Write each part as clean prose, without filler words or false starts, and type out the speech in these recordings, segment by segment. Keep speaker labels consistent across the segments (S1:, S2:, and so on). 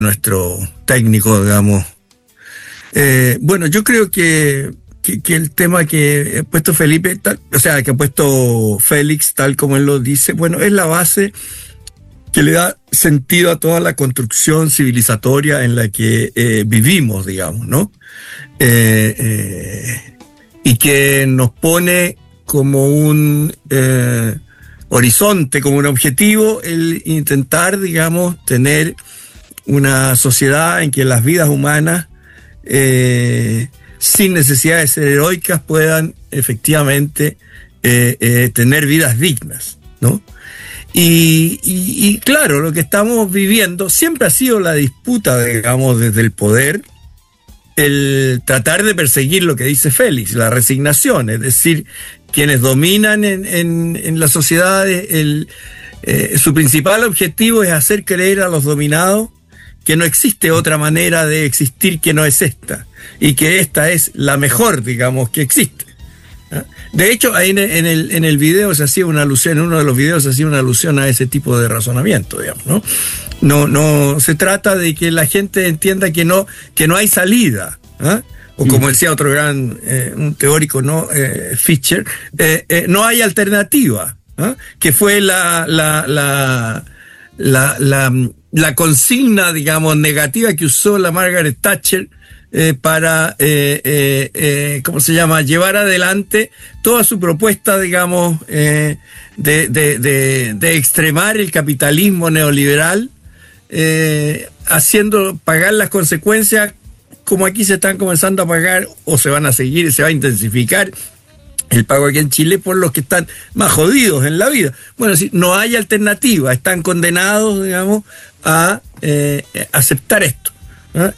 S1: nuestro técnico, digamos. Bueno, yo creo que el tema que ha puesto Felipe, que ha puesto Félix, tal como él lo dice, bueno, es la base que le da sentido a toda la construcción civilizatoria en la que vivimos, digamos, ¿no? Y que nos pone como un horizonte, como un objetivo, el intentar, digamos, tener una sociedad en que las vidas humanas, sin necesidad de ser heroicas, puedan efectivamente tener vidas dignas, ¿no? Y claro, lo que estamos viviendo siempre ha sido la disputa, digamos, desde el poder, el tratar de perseguir lo que dice Félix, la resignación, es decir, quienes dominan en la sociedad, su principal objetivo es hacer creer a los dominados que no existe otra manera de existir que no es esta, y que esta es la mejor, digamos, que existe. De hecho, ahí en el video se hacía una alusión, en uno de los videos se hacía una alusión a ese tipo de razonamiento, digamos, ¿no? No se trata de que la gente entienda que no hay salida, ¿eh? O como decía otro gran un teórico, ¿no? Fischer, no hay alternativa, ¿eh? Que fue la consigna, digamos, negativa que usó la Margaret Thatcher para, ¿cómo se llama?, llevar adelante toda su propuesta, digamos, de extremar el capitalismo neoliberal, haciendo pagar las consecuencias como aquí se están comenzando a pagar, o se van a seguir, se va a intensificar el pago aquí en Chile por los que están más jodidos en la vida. Bueno, si no hay alternativa, están condenados, digamos, a aceptar esto, ¿no?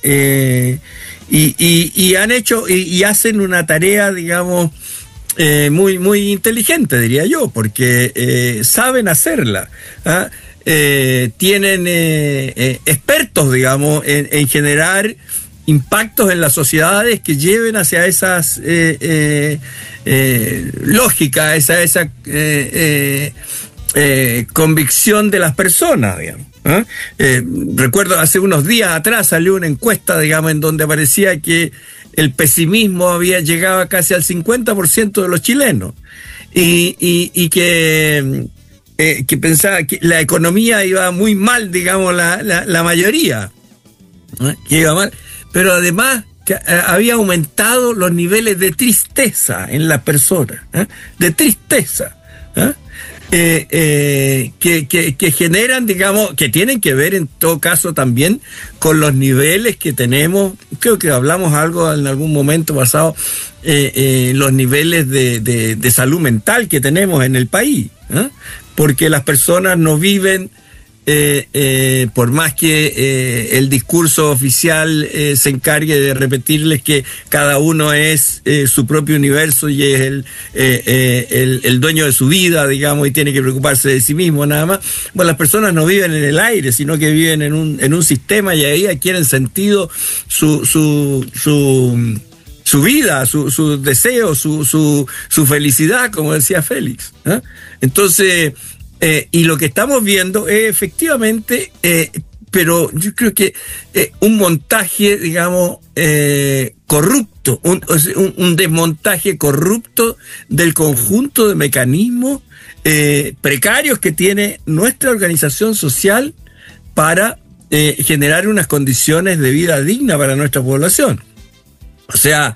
S1: Y han hecho y hacen una tarea, digamos, muy, muy inteligente, diría yo, porque saben hacerla, ¿ah? Tienen expertos, digamos, en generar impactos en las sociedades que lleven hacia esas lógicas, esa convicción de las personas, digamos. Recuerdo hace unos días atrás salió una encuesta, digamos, en donde aparecía que el pesimismo había llegado casi al 50% de los chilenos y que pensaba que la economía iba muy mal, digamos, la mayoría, que iba mal, pero además que había aumentado los niveles de tristeza en las personas, de tristeza, que generan, digamos, que tienen que ver en todo caso también con los niveles que tenemos. Creo que hablamos algo en algún momento pasado, los niveles de salud mental que tenemos en el país, porque las personas no viven, por más que el discurso oficial se encargue de repetirles que cada uno es su propio universo y es el dueño de su vida, digamos, y tiene que preocuparse de sí mismo nada más. Bueno, las personas no viven en el aire, sino que viven en un sistema, y ahí adquieren sentido su vida, su deseo, su felicidad, como decía Félix, ¿eh? Entonces, y lo que estamos viendo es efectivamente, pero yo creo que un montaje, digamos, corrupto, un desmontaje corrupto del conjunto de mecanismos precarios que tiene nuestra organización social para generar unas condiciones de vida digna para nuestra población. O sea,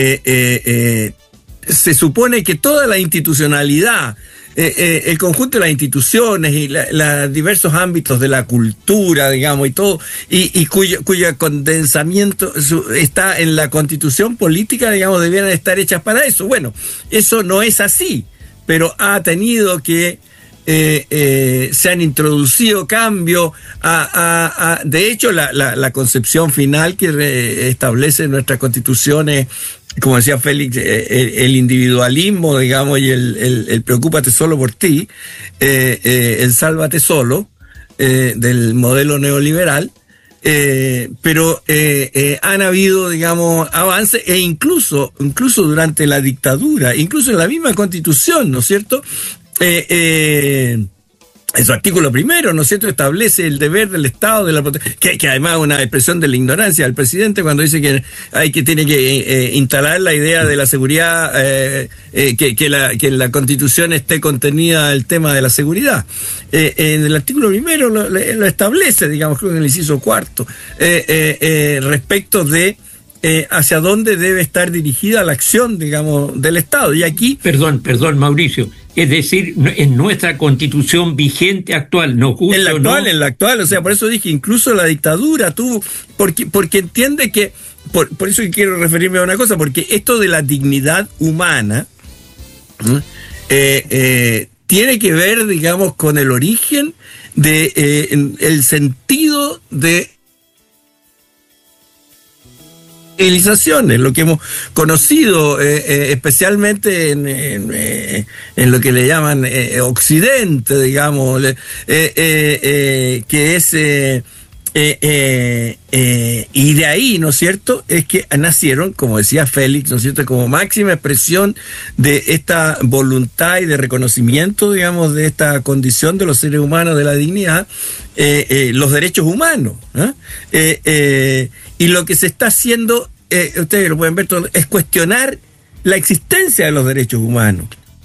S1: se supone que toda la institucionalidad, el conjunto de las instituciones y los diversos ámbitos de la cultura, digamos, y todo, y cuyo condensamiento está en la constitución política, digamos, debieran estar hechas para eso. Bueno, eso no es así, pero ha tenido que se han introducido cambios de hecho la concepción final que establece nuestras constituciones, como decía Félix, el individualismo, digamos, y el preocúpate solo por ti, el sálvate solo, del modelo neoliberal, pero han habido, digamos, avances, e incluso durante la dictadura, incluso en la misma constitución, ¿no es cierto?, en su artículo primero, ¿no es cierto?, establece el deber del Estado de la protección, que además es una expresión de la ignorancia del presidente cuando dice que tiene que instalar la idea de la seguridad, que en la Constitución esté contenida el tema de la seguridad. En el artículo primero lo establece, digamos, creo que en el inciso cuarto, respecto de hacia dónde debe estar dirigida la acción, digamos, del Estado. Y aquí...
S2: Perdón, Mauricio. Es decir, en nuestra Constitución vigente actual, ¿nos gusta
S1: en la actual,
S2: o no?
S1: En la actual, o sea, por eso dije, incluso la dictadura tuvo... Porque entiende que... Por eso quiero referirme a una cosa, porque esto de la dignidad humana tiene que ver, digamos, con el origen de el sentido de civilizaciones, lo que hemos conocido especialmente en lo que le llaman Occidente, digamos, que es y de ahí, ¿no es cierto?, es que nacieron, como decía Félix, ¿no es cierto?, como máxima expresión de esta voluntad y de reconocimiento, digamos, de esta condición de los seres humanos, de la dignidad, los derechos humanos, y lo que se está haciendo, ustedes lo pueden ver todo, es cuestionar la existencia de los derechos humanos.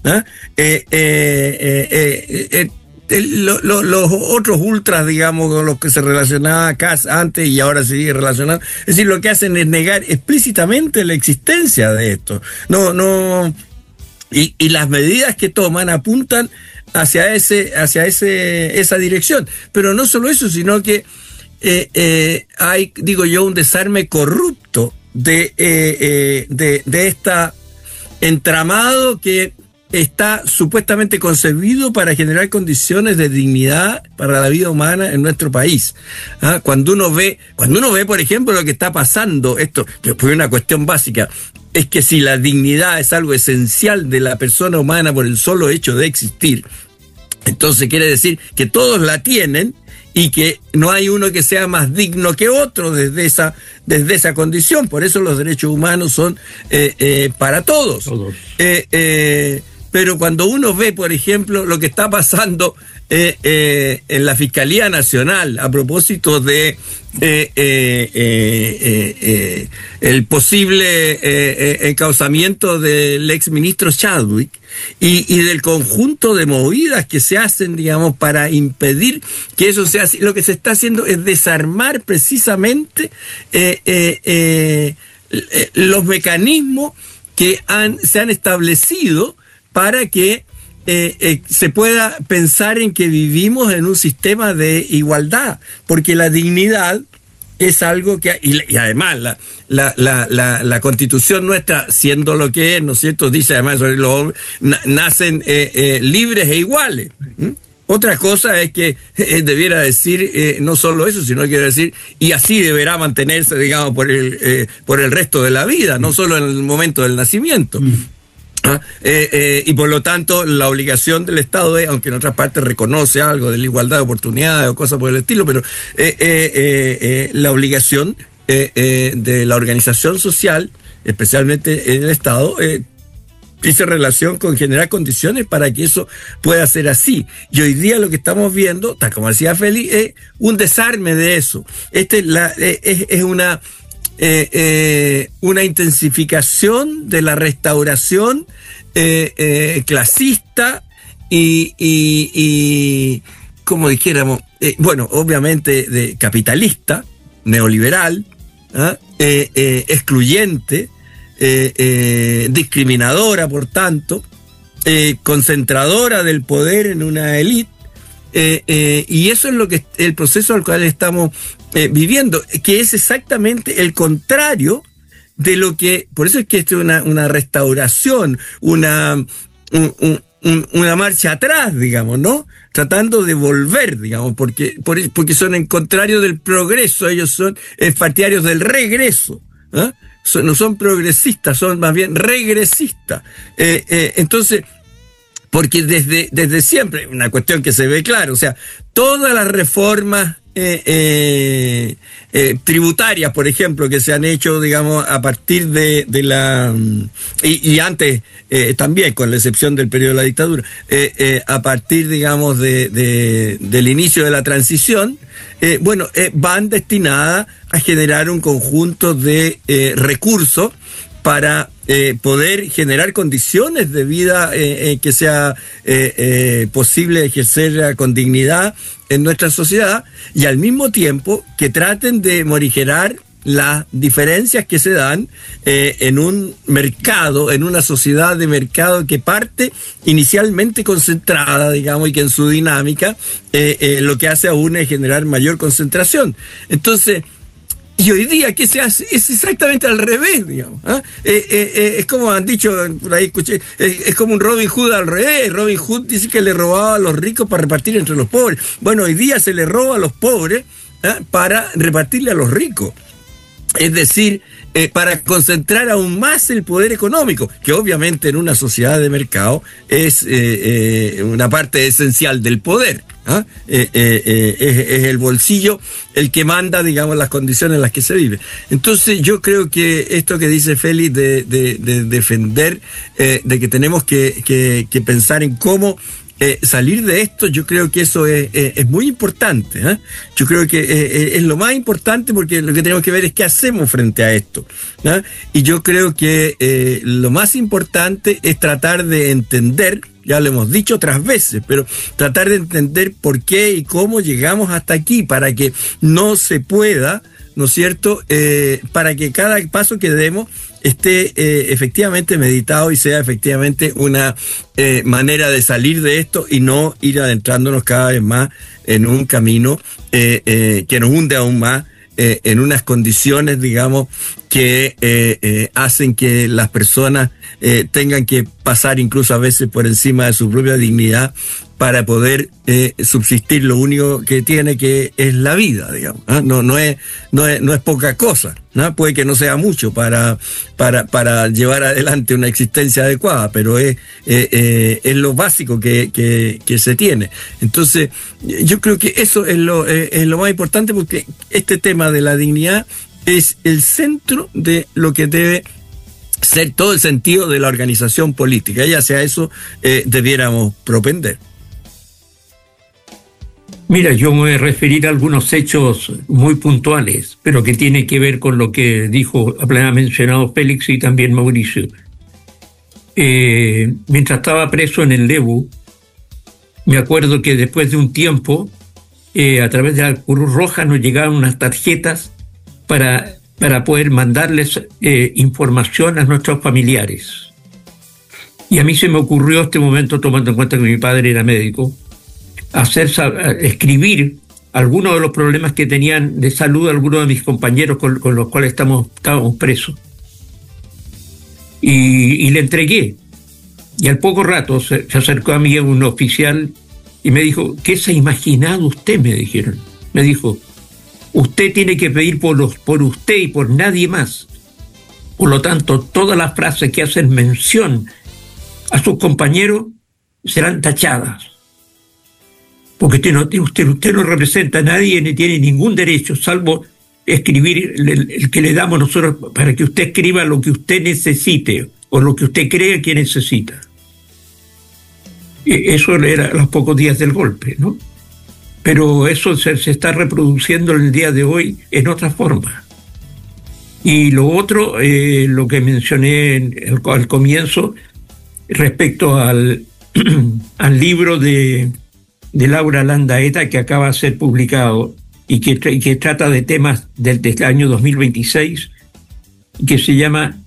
S1: Los otros ultras, digamos, con los que se relacionaba Kass antes y ahora se sigue relacionando, es decir, lo que hacen es negar explícitamente la existencia de esto. Y las medidas que toman apuntan hacia esa dirección. Pero no solo eso, sino que hay, digo yo, un desarme corrupto de esta entramado que está supuestamente concebido para generar condiciones de dignidad para la vida humana en nuestro país. Cuando uno ve, por ejemplo, lo que está pasando, esto que fue una cuestión básica, es que si la dignidad es algo esencial de la persona humana por el solo hecho de existir, entonces quiere decir que todos la tienen y que no hay uno que sea más digno que otro desde esa condición. Por eso los derechos humanos son para todos. Pero cuando uno ve, por ejemplo, lo que está pasando en la Fiscalía Nacional a propósito de el posible encauzamiento del exministro Chadwick y del conjunto de movidas que se hacen, digamos, para impedir que eso sea así, lo que se está haciendo es desarmar precisamente los mecanismos que se han establecido para que se pueda pensar en que vivimos en un sistema de igualdad, porque la dignidad es algo que... Y además la Constitución nuestra, siendo lo que es, ¿no es cierto?, dice además sobre los hombres, nacen libres e iguales. Otra cosa es que debiera decir no solo eso, sino que quiere decir, y así deberá mantenerse, digamos, por el resto de la vida, no solo en el momento del nacimiento. Y por lo tanto la obligación del Estado es, aunque en otras partes reconoce algo de la igualdad de oportunidades o cosas por el estilo, pero la obligación de la organización social, especialmente en el Estado, dice relación con generar condiciones para que eso pueda ser así. Y hoy día lo que estamos viendo, tal como decía Félix, es un desarme de eso. Es una intensificación de la restauración clasista y como dijéramos, bueno, obviamente de capitalista, neoliberal, excluyente, discriminadora, por tanto, concentradora del poder en una élite. Y eso es lo que el proceso al cual estamos viviendo, que es exactamente el contrario de lo que... Por eso es que esto es una restauración, una marcha atrás, digamos, ¿no? Tratando de volver, digamos, porque son en contrario del progreso, ellos son partidarios del regreso, no son progresistas, son más bien regresistas. Entonces... Porque desde siempre, una cuestión que se ve claro, o sea, todas las reformas tributarias, por ejemplo, que se han hecho, digamos, a partir de la... Y antes también, con la excepción del periodo de la dictadura, a partir, digamos, del inicio de la transición, van destinadas a generar un conjunto de recursos para poder generar condiciones de vida que sea posible ejercer con dignidad en nuestra sociedad, y al mismo tiempo que traten de morigerar las diferencias que se dan en un mercado, en una sociedad de mercado que parte inicialmente concentrada, digamos, y que en su dinámica lo que hace aún es generar mayor concentración. Entonces, y hoy día, ¿qué se hace? Es exactamente al revés, digamos. Es como han dicho, por ahí escuché, es como un Robin Hood al revés. Robin Hood dice que le robaba a los ricos para repartir entre los pobres. Bueno, hoy día se le roba a los pobres para repartirle a los ricos. Es decir, para concentrar aún más el poder económico, que obviamente en una sociedad de mercado es una parte esencial del poder. Es el bolsillo el que manda, digamos, las condiciones en las que se vive. Entonces yo creo que esto que dice Félix de defender, de que tenemos que pensar en cómo salir de esto, yo creo que eso es muy importante. Yo creo que es lo más importante, porque lo que tenemos que ver es qué hacemos frente a esto. Y yo creo que lo más importante es tratar de entender, ya lo hemos dicho otras veces, pero tratar de entender por qué y cómo llegamos hasta aquí, para que no se pueda, ¿no es cierto?, para que cada paso que demos esté efectivamente meditado y sea efectivamente una manera de salir de esto, y no ir adentrándonos cada vez más en un camino que nos hunde aún más en unas condiciones, digamos, que hacen que las personas tengan que pasar incluso a veces por encima de su propia dignidad para poder subsistir lo único que tiene, que es la vida, digamos. No es poca cosa, ¿no? Puede que no sea mucho para llevar adelante una existencia adecuada, pero es lo básico que se tiene. Entonces, yo creo que eso es lo más importante, porque este tema de la dignidad es el centro de lo que debe ser todo el sentido de la organización política, y hacia eso debiéramos propender.
S2: Mira, yo me voy a referir a algunos hechos muy puntuales, pero que tienen que ver con lo que ha mencionado Félix y también Mauricio. Mientras estaba preso en el Lebu, me acuerdo que después de un tiempo, a través de la Cruz Roja nos llegaban unas tarjetas para poder mandarles información a nuestros familiares. Y a mí se me ocurrió este momento, tomando en cuenta que mi padre era médico, escribir algunos de los problemas que tenían de salud algunos de mis compañeros con los cuales estábamos presos. Y le entregué. Y al poco rato se acercó a mí un oficial y me dijo: ¿qué se ha imaginado usted? Me dijeron. Me dijo: usted tiene que pedir por usted y por nadie más. Por lo tanto, todas las frases que hacen mención a sus compañeros serán tachadas. Porque usted no representa a nadie ni tiene ningún derecho, salvo escribir el que le damos nosotros, para que usted escriba lo que usted necesite o lo que usted cree que necesita. Eso era a los pocos días del golpe, ¿no? Pero eso se está reproduciendo en el día de hoy en otra forma. Y lo otro, lo que mencioné al comienzo, respecto al libro de Laura Landaeta, que acaba de ser publicado y que trata de temas del año 2026, que se llama,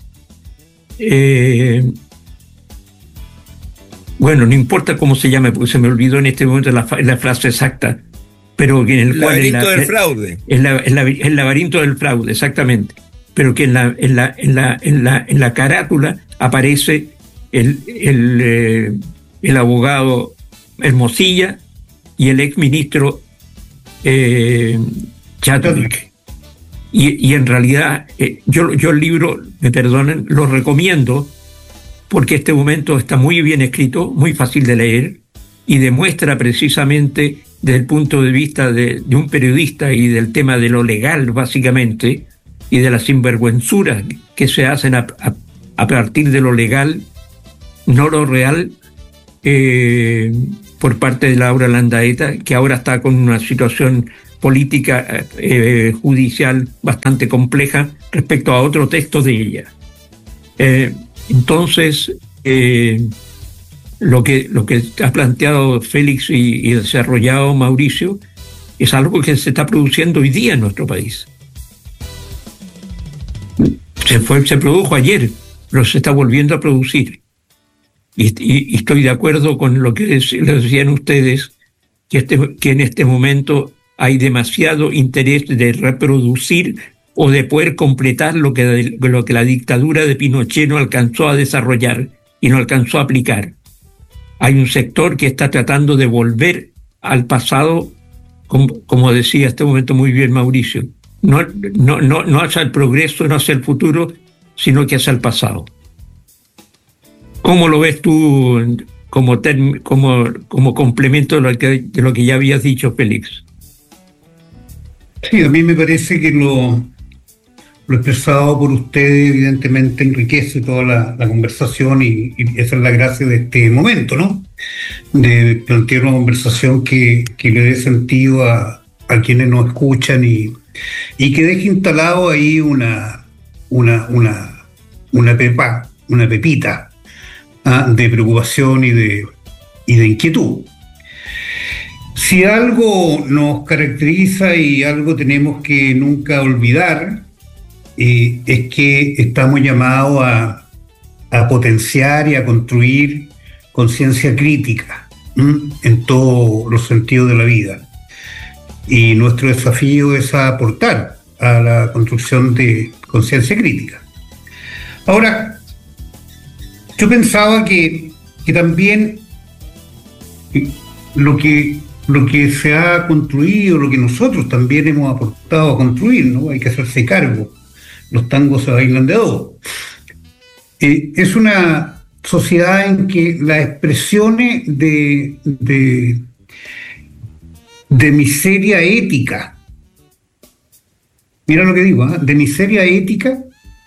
S2: bueno, no importa cómo se llame, porque se me olvidó en este momento la frase exacta, pero que en el cual...
S1: El laberinto del fraude.
S2: El laberinto del fraude, exactamente. Pero que en la carátula aparece el abogado Hermosilla y el exministro Chadwick. Y en realidad yo el libro, me perdonen, lo recomiendo, porque este momento está muy bien escrito, muy fácil de leer, y demuestra precisamente desde el punto de vista de un periodista y del tema de lo legal, básicamente, y de las sinvergüenzuras que se hacen a partir de lo legal, no lo real, por parte de Laura Landaeta, que ahora está con una situación política judicial bastante compleja respecto a otro texto de ella. Entonces, lo que ha planteado Félix y desarrollado Mauricio es algo que se está produciendo hoy día en nuestro país. Se produjo ayer, pero se está volviendo a producir. Y estoy de acuerdo con lo que decían ustedes, que en este momento hay demasiado interés de reproducir o de poder completar lo que la dictadura de Pinochet no alcanzó a desarrollar y no alcanzó a aplicar. Hay un sector que está tratando de volver al pasado, como decía este momento muy bien Mauricio, no hacia el progreso, no hacia el futuro, sino que hacia el pasado. ¿Cómo lo ves tú como complemento de lo que ya habías dicho, Félix?
S3: Sí, a mí me parece que lo expresado por usted evidentemente enriquece toda la conversación y esa es la gracia de este momento, ¿no? De plantear una conversación que le dé sentido a quienes nos escuchan y que deje instalado ahí una pepita de preocupación y de inquietud. Si algo nos caracteriza y algo tenemos que nunca olvidar, es que estamos llamados a potenciar y a construir conciencia crítica en todos los sentidos de la vida. Y nuestro desafío es aportar a la construcción de conciencia crítica. Ahora, yo pensaba que también lo que se ha construido, lo que nosotros también hemos aportado a construir, ¿no? Hay que hacerse cargo. Los tangos se bailan de a dos. Es una sociedad en que las expresiones de miseria ética, mira lo que digo, de miseria ética,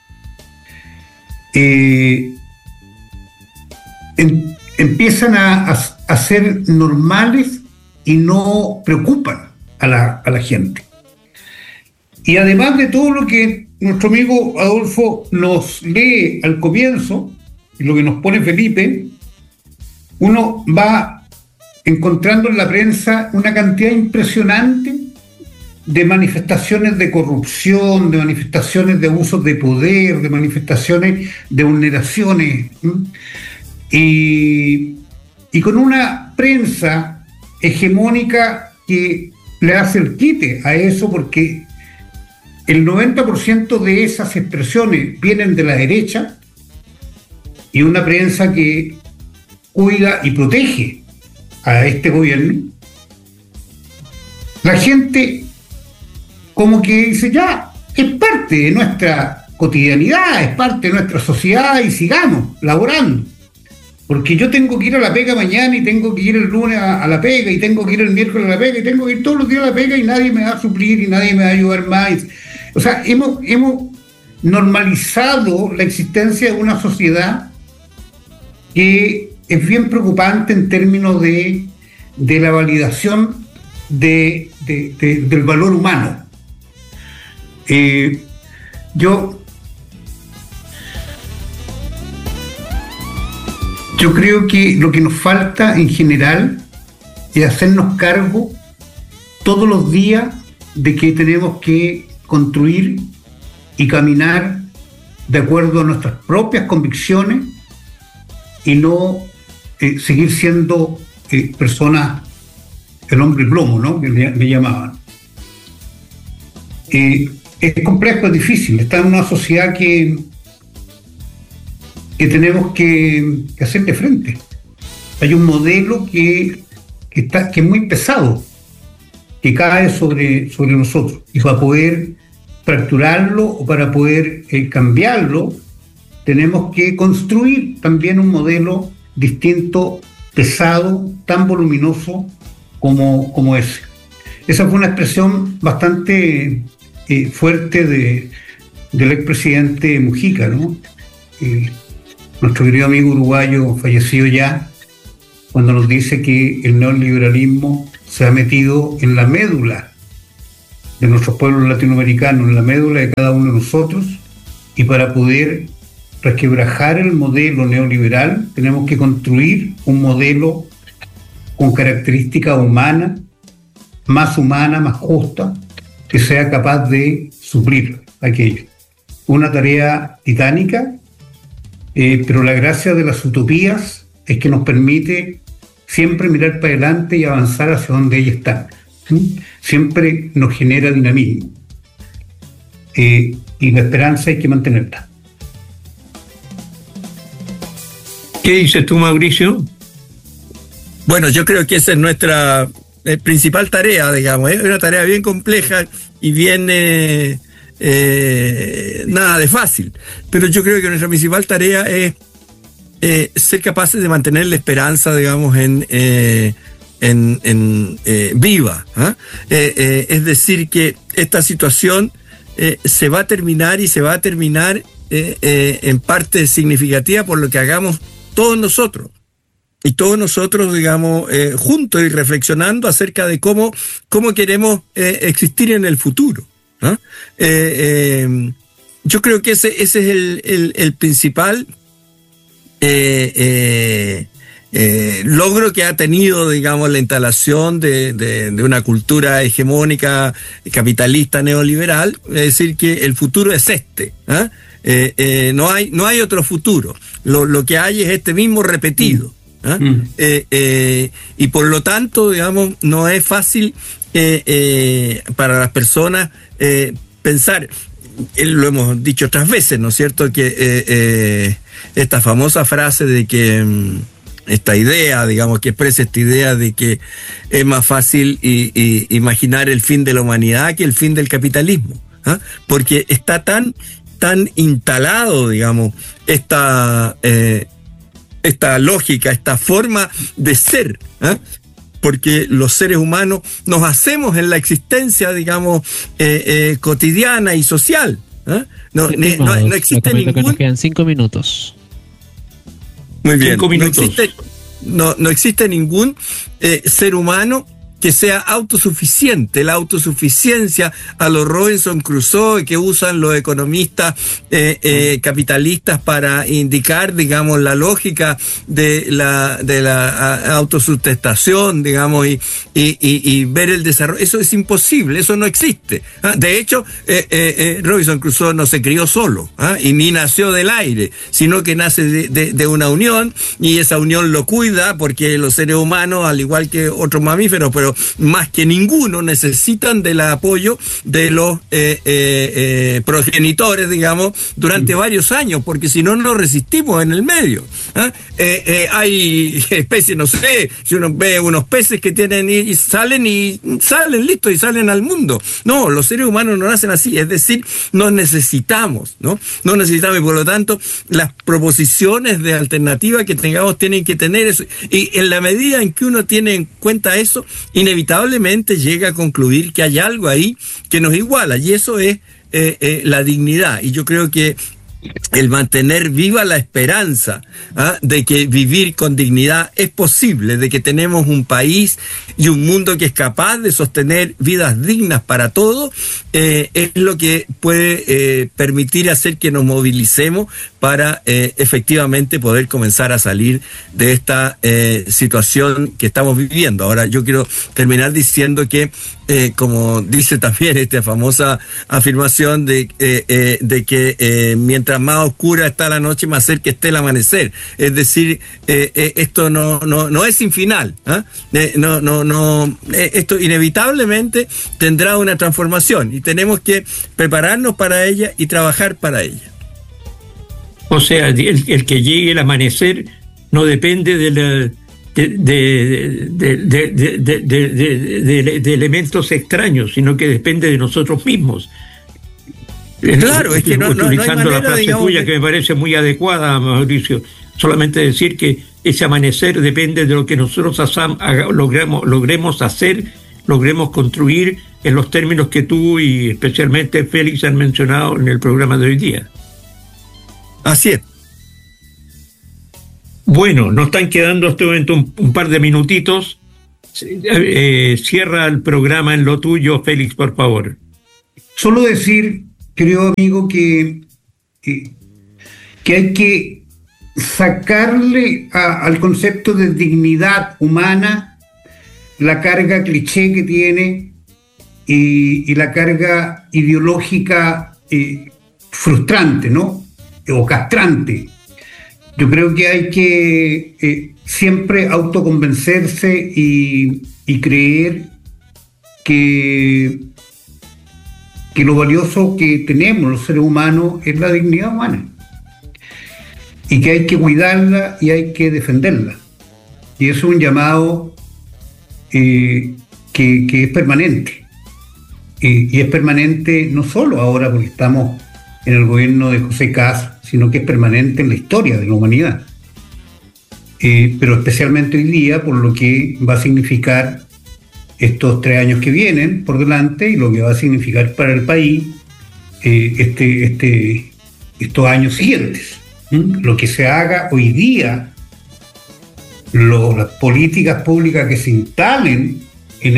S3: empiezan a ser normales y no preocupan a la gente. Y además de todo lo que nuestro amigo Adolfo nos lee al comienzo, y lo que nos pone Felipe, uno va encontrando en la prensa una cantidad impresionante de manifestaciones de corrupción, de manifestaciones de abusos de poder, de manifestaciones de vulneraciones, y con una prensa hegemónica que le hace el quite a eso, porque el 90% de esas expresiones vienen de la derecha, y una prensa que cuida y protege a este gobierno. La gente como que dice, ya, es parte de nuestra cotidianidad, es parte de nuestra sociedad y sigamos laborando. Porque yo tengo que ir a la pega mañana y tengo que ir el lunes a la pega y tengo que ir el miércoles a la pega y tengo que ir todos los días a la pega y nadie me va a suplir y nadie me va a ayudar más. O sea, hemos normalizado la existencia de una sociedad que es bien preocupante en términos de la validación del valor humano. Yo creo que lo que nos falta en general es hacernos cargo todos los días de que tenemos que construir y caminar de acuerdo a nuestras propias convicciones y no seguir siendo personas, el hombre plomo, ¿no? Que le llamaban. Es complejo, es difícil. Está en una sociedad que tenemos que hacerle frente. Hay un modelo que es muy pesado, que cae sobre nosotros. Y para poder fracturarlo o para poder cambiarlo, tenemos que construir también un modelo distinto, pesado, tan voluminoso como ese. Esa fue una expresión bastante fuerte del expresidente Mujica, ¿no? Nuestro querido amigo uruguayo fallecido ya, cuando nos dice que el neoliberalismo se ha metido en la médula de nuestros pueblos latinoamericanos, en la médula de cada uno de nosotros, y para poder resquebrajar el modelo neoliberal tenemos que construir un modelo con características humanas, más justa, que sea capaz de suplir aquello. Una tarea titánica, pero la gracia de las utopías es que nos permite siempre mirar para adelante y avanzar hacia donde ellas están. Siempre nos genera dinamismo. Y la esperanza hay que mantenerla.
S2: ¿Qué dices tú, Mauricio?
S1: Bueno, yo creo que esa es nuestra principal tarea, digamos. Es una tarea bien compleja y bien nada de fácil. Pero yo creo que nuestra principal tarea es ser capaces de mantener la esperanza, digamos, viva. Es decir, que esta situación se va a terminar y se va a terminar en parte significativa por lo que hagamos todos nosotros. Y todos nosotros, digamos, juntos y reflexionando acerca de cómo queremos existir en el futuro, ¿no? Yo creo que ese es el principal logro que ha tenido, digamos, la instalación de una cultura hegemónica capitalista neoliberal. Es decir, que el futuro es este, ¿eh? No hay otro futuro. Lo que hay es este mismo repetido. Y por lo tanto, digamos, no es fácil para las personas pensar, lo hemos dicho otras veces, ¿no es cierto?, que esta famosa frase de que esta idea, digamos, que expresa esta idea de que es más fácil imaginar el fin de la humanidad que el fin del capitalismo, porque está tan instalado, digamos, esta lógica, esta forma de ser, porque los seres humanos nos hacemos en la existencia, digamos, cotidiana y social. No existe ningún...
S4: Que nos quedan 5 minutos.
S1: Muy bien.
S2: 5 minutos.
S1: No existe ningún ser humano que sea autosuficiente. La autosuficiencia a los Robinson Crusoe que usan los economistas capitalistas para indicar, digamos, la lógica de la autosustentación, digamos, y ver el desarrollo. Eso es imposible, eso no existe. De hecho, Robinson Crusoe no se crió solo, y ni nació del aire, sino que nace de una unión, y esa unión lo cuida, porque los seres humanos, al igual que otros mamíferos, pero más que ninguno, necesitan del apoyo de los progenitores, digamos, durante varios años, porque si no, no resistimos en el medio. Hay especies, no sé, si uno ve unos peces que tienen y salen listo, y salen al mundo. No, los seres humanos no nacen así, es decir, nos necesitamos, ¿no? Nos necesitamos, y por lo tanto, las proposiciones de alternativa que tengamos tienen que tener eso. Y en la medida en que uno tiene en cuenta eso, inevitablemente llega a concluir que hay algo ahí que nos iguala, y eso es la dignidad. Y yo creo que el mantener viva la esperanza de que vivir con dignidad es posible, de que tenemos un país y un mundo que es capaz de sostener vidas dignas para todos, es lo que puede permitir hacer que nos movilicemos para efectivamente poder comenzar a salir de esta situación que estamos viviendo. Ahora, yo quiero terminar diciendo que, como dice también esta famosa afirmación de que mientras más oscura está la noche, más cerca esté el amanecer. Es decir, esto no es sin final. Esto inevitablemente tendrá una transformación, y tenemos que prepararnos para ella y trabajar para ella.
S2: O sea, el que llegue el amanecer no depende de elementos extraños, sino que depende de nosotros mismos.
S1: Claro, es que no
S2: utilizando
S1: hay manera,
S2: la frase
S1: digamos,
S2: tuya, que me parece muy adecuada, Mauricio, solamente decir que ese amanecer depende de lo que nosotros logremos hacer, logremos construir en los términos que tú y especialmente Félix han mencionado en el programa de hoy día.
S1: Así es.
S2: Bueno, nos están quedando hasta este momento un par de minutitos. Cierra el programa en lo tuyo, Félix, por favor.
S3: Solo decir, querido amigo, que hay que sacarle al concepto de dignidad humana la carga cliché que tiene y la carga ideológica frustrante, ¿no? O castrante. Yo creo que hay que siempre autoconvencerse y creer que lo valioso que tenemos los seres humanos es la dignidad humana y que hay que cuidarla y hay que defenderla. Y eso es un llamado que es permanente. Y es permanente no solo ahora porque estamos en el gobierno de José Kast, sino que es permanente en la historia de la humanidad. Pero especialmente hoy día por lo que va a significar estos 3 años que vienen por delante y lo que va a significar para el país estos años siguientes. Lo que se haga hoy día, las políticas públicas que se instalen en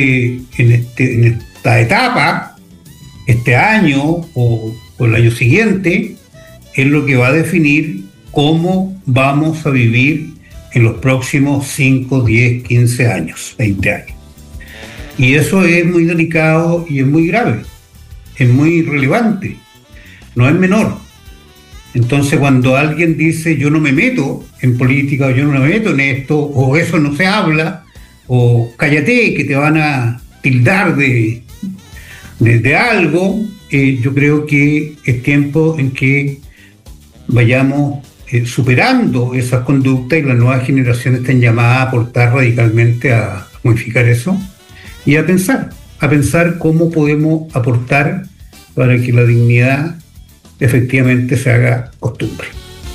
S3: esta etapa, este año o el año siguiente, es lo que va a definir cómo vamos a vivir en los próximos 5, 10, 15 años, 20 años. Y eso es muy delicado y es muy grave, es muy relevante, no es menor. Entonces cuando alguien dice yo no me meto en política, o yo no me meto en esto, o eso no se habla, o cállate que te van a tildar de algo, yo creo que es tiempo en que vayamos superando esas conductas y las nuevas generaciones están llamadas a aportar radicalmente a modificar eso y a pensar cómo podemos aportar para que la dignidad efectivamente se haga costumbre.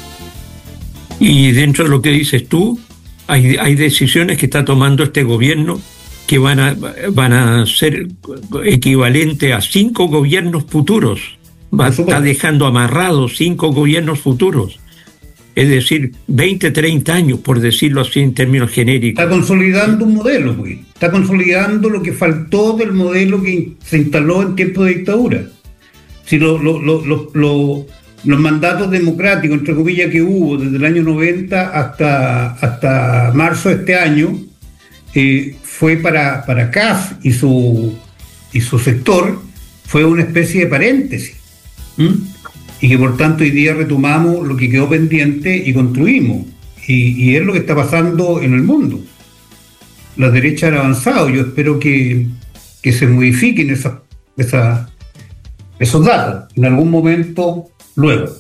S2: Y dentro de lo que dices tú, hay decisiones que está tomando este gobierno que van a ser equivalentes a 5 gobiernos futuros. Está dejando amarrados 5 gobiernos futuros. Es decir, 20, 30 años, por decirlo así en términos genéricos.
S3: Está consolidando un modelo, pues. Está consolidando lo que faltó del modelo que se instaló en tiempos de dictadura. Si los mandatos democráticos, entre comillas, que hubo desde el año 90 hasta marzo de este año, fue para Kast y su sector, fue una especie de paréntesis. Y que por tanto hoy día retomamos lo que quedó pendiente y construimos. Y es lo que está pasando en el mundo. Las derechas han avanzado. Yo espero que se modifiquen esos datos en algún momento luego.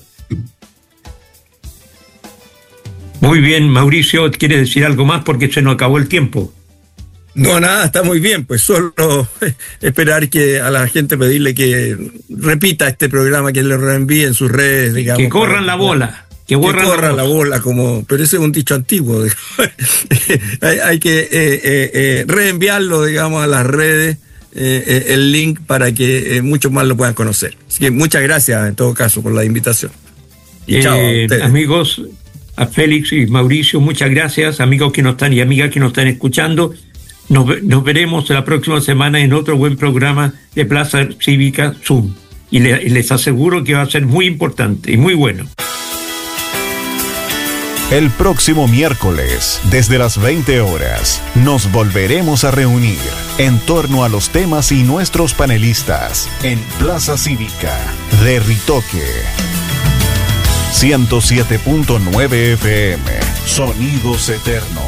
S2: Muy bien, Mauricio, ¿quieres decir algo más? Porque se nos acabó el tiempo.
S1: No, nada, está muy bien, pues solo esperar que a la gente pedirle que repita este programa, que lo reenvíe en sus redes, digamos.
S2: Que corran la bola. Que
S1: corran la bola, pero ese es un dicho antiguo. Hay que reenviarlo, digamos, a las redes, el link para que muchos más lo puedan conocer. Así que muchas gracias, en todo caso, por la invitación. Y chao.
S2: Amigos, a Félix y Mauricio, muchas gracias. Amigos que nos están y amigas que nos están escuchando. Nos veremos la próxima semana en otro buen programa de Plaza Cívica Zoom. Y les aseguro que va a ser muy importante y muy bueno.
S4: El próximo miércoles, desde las 20 horas, nos volveremos a reunir en torno a los temas y nuestros panelistas en Plaza Cívica de Ritoque. 107.9 FM, Sonidos Eternos.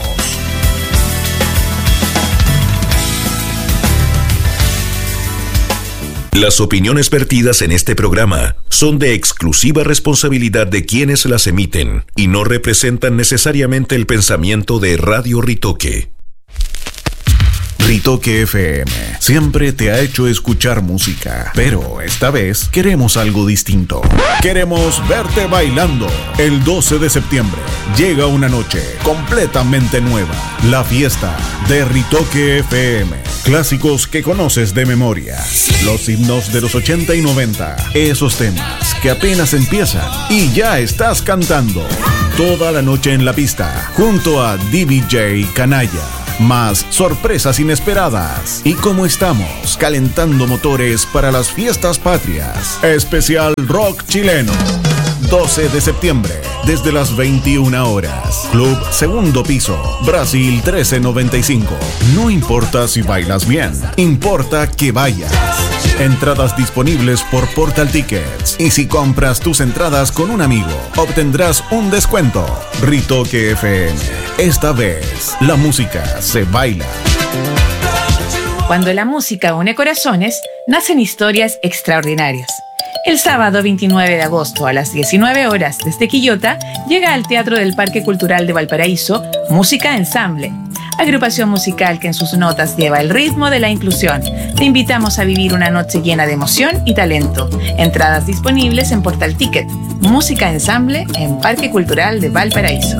S5: Las opiniones vertidas en este programa son de exclusiva responsabilidad de quienes las emiten y no representan necesariamente el pensamiento de Radio Ritoque.
S4: Ritoque FM siempre te ha hecho escuchar música, pero esta vez queremos algo distinto. Queremos verte bailando. El 12 de septiembre llega una noche completamente nueva. La fiesta de Ritoque FM. Clásicos que conoces de memoria. Los himnos de los 80 y 90. Esos temas que apenas empiezan y ya estás cantando. Toda la noche en la pista, junto a DJ Canalla. Más sorpresas inesperadas. Y como estamos calentando motores para las fiestas patrias, especial rock chileno. 12 de septiembre, desde las 21 horas. Club Segundo Piso, Brasil 1395. No importa si bailas bien, importa que vayas. Entradas disponibles por Portal Tickets. Y si compras tus entradas con un amigo, obtendrás un descuento. Ritoque FM. Esta vez, la música se baila.
S6: Cuando la música une corazones, nacen historias extraordinarias. El sábado 29 de agosto a las 19 horas desde Quillota llega al Teatro del Parque Cultural de Valparaíso Música Ensamble, agrupación musical que en sus notas lleva el ritmo de la inclusión. Te invitamos a vivir una noche llena de emoción y talento. Entradas disponibles en Portal Ticket. Música Ensamble en Parque Cultural de Valparaíso.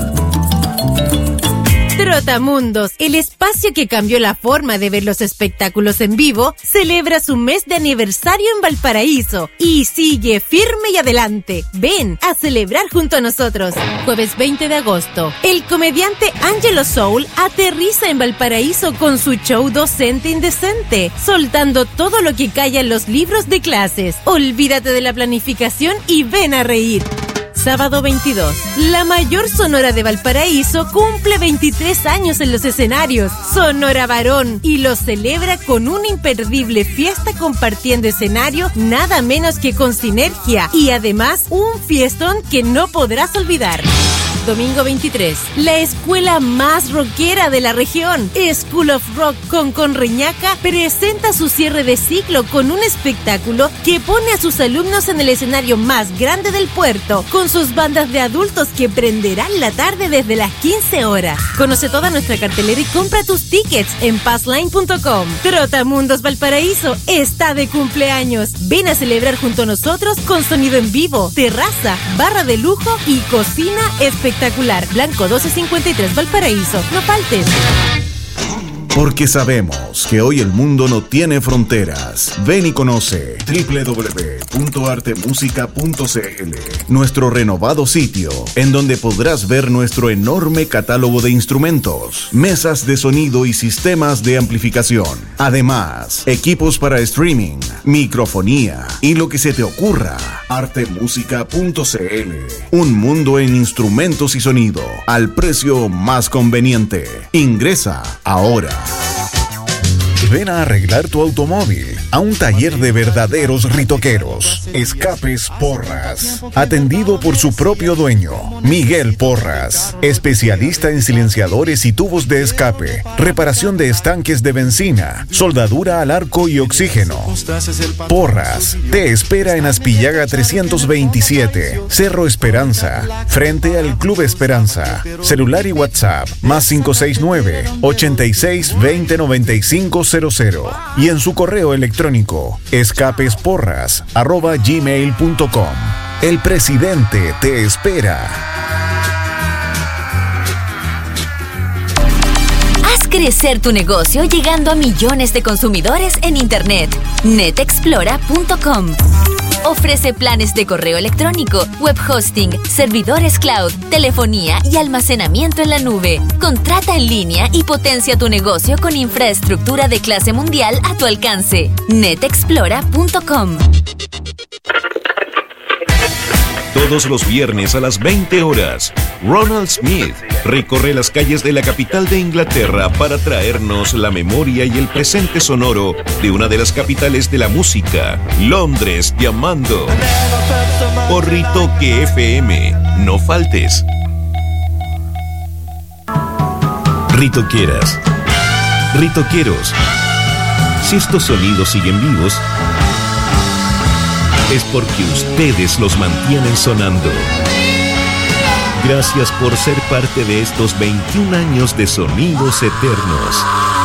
S7: Trotamundos, el espacio que cambió la forma de ver los espectáculos en vivo, celebra su mes de aniversario en Valparaíso y sigue firme y adelante. Ven a celebrar junto a nosotros. Jueves 20 de agosto, el comediante Angelo Soul aterriza en Valparaíso con su show Docente Indecente, soltando todo lo que calla en los libros de clases. Olvídate de la planificación y ven a reír. Sábado 22, la mayor Sonora de Valparaíso cumple 23 años en los escenarios. Sonora Varón, y lo celebra con una imperdible fiesta compartiendo escenario nada menos que con Sinergia y además un fiestón que no podrás olvidar. Domingo 23, la escuela más rockera de la región, School of Rock con Conreñaca, presenta su cierre de ciclo con un espectáculo que pone a sus alumnos en el escenario más grande del puerto, con sus bandas de adultos que prenderán la tarde desde las 15 horas. Conoce toda nuestra cartelera y compra tus tickets en passline.com. Trotamundos Valparaíso está de cumpleaños. Ven a celebrar junto a nosotros con sonido en vivo, terraza, barra de lujo y cocina espectacular. Blanco 1253 Valparaíso. No faltes.
S4: Porque sabemos que hoy el mundo no tiene fronteras. Ven y conoce www.artemusica.cl, nuestro renovado sitio, en donde podrás ver nuestro enorme catálogo de instrumentos, mesas de sonido y sistemas de amplificación. Además, equipos para streaming, microfonía y lo que se te ocurra. Artemusica.cl, un mundo en instrumentos y sonido al precio más conveniente. Ingresa ahora. Ven a arreglar tu automóvil a un taller de verdaderos ritoqueros. Escapes Porras, atendido por su propio dueño, Miguel Porras, especialista en silenciadores y tubos de escape, reparación de estanques de benzina, soldadura al arco y oxígeno. Porras te espera en Aspillaga 327, Cerro Esperanza, frente al Club Esperanza. Celular y WhatsApp más 569 86 20 95 00 y en su correo electrónico escapesporras@gmail.com. El presidente te espera.
S8: Haz crecer tu negocio llegando a millones de consumidores en Internet. netexplora.com. Ofrece planes de correo electrónico, web hosting, servidores cloud, telefonía y almacenamiento en la nube. Contrata en línea y potencia tu negocio con infraestructura de clase mundial a tu alcance. netexplora.com.
S5: Todos los viernes a las 20 horas, Ronald Smith recorre las calles de la capital de Inglaterra para traernos la memoria y el presente sonoro de una de las capitales de la música, Londres llamando. Por Ritoque FM, no faltes. Ritoqueras, ritoqueros, si estos sonidos siguen vivos, es porque ustedes los mantienen sonando. Gracias por ser parte de estos 21 años de sonidos eternos.